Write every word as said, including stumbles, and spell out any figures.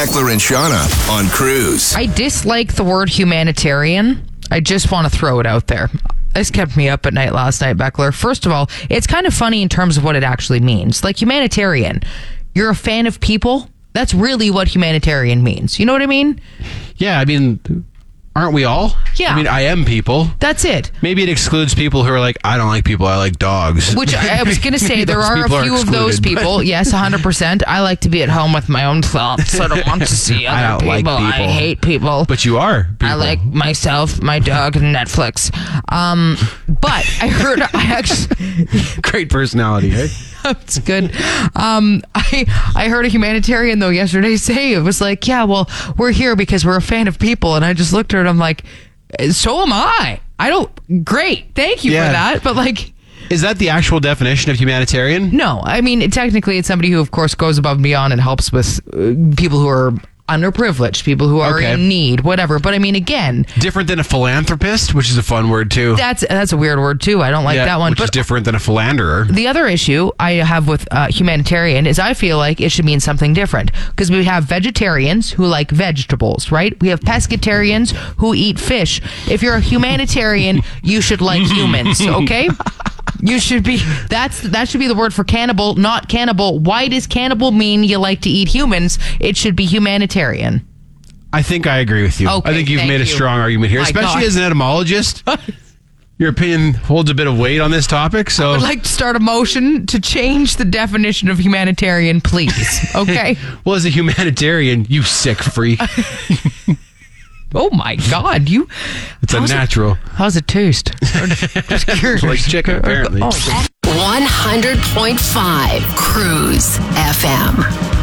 Beckler and Shauna on Cruise. I dislike the word humanitarian. I just want to throw it out there. This kept me up at night last night, Beckler. First of all, it's kind of funny in terms of what it actually means. Like humanitarian, you're a fan of people. That's really what humanitarian means. You know what I mean? Yeah, I mean, aren't we all? Yeah. I mean, I am people. That's it. Maybe it excludes people who are like, I don't like people, I like dogs. Which I, I was going to say, there are a few are of those people. Yes, one hundred percent. I like to be at home with my own thoughts. I don't want to see other I don't people. like people. I hate people. But you are people. I like myself, my dog, and Netflix. Um, but I heard, I actually... Great personality, eh? That's good. Um, I I heard a humanitarian, though, yesterday say, it was like, yeah, well, we're here because we're a fan of people. And I just looked at her and I'm like, so am I. I don't... Great. Thank you Yeah. for that. But like... Is that the actual definition of humanitarian? No. I mean, technically, it's somebody who, of course, goes above and beyond and helps with uh, people who are underprivileged, people who are Okay. in need, whatever. But I mean, again... Different than a philanthropist, which is a fun word, too. That's that's a weird word, too. I don't like Yeah, that one. Which But is different than a philanderer. the other issue I have with uh, humanitarian is I feel like it should mean something different, because we have vegetarians who like vegetables, right? We have pescatarians who eat fish. If you're a humanitarian, you should like humans, okay? You should be, that's that should be the word for cannibal, not cannibal. Why does cannibal mean you like to eat humans? It should be humanitarian. I think I agree with you. Okay, I think you've thank made a you. strong argument here, My especially God. as an etymologist. Your opinion holds a bit of weight on this topic, so... I'd like to start a motion to change the definition of humanitarian, please. Okay? Well, as a humanitarian, you sick freak. Oh my God, you... It's a how's natural. It, how's it taste? Just curious. Like chicken, apparently. Oh. one hundred point five Cruise F M.